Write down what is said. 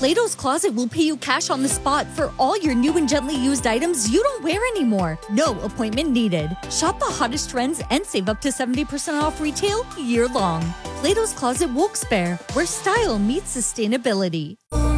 Plato's Closet will pay you cash on the spot for all your new and gently used items you don't wear anymore. No appointment needed. Shop the hottest trends and save up to 70% off retail year long. Plato's Closet Wilkes-Barre, where style meets sustainability.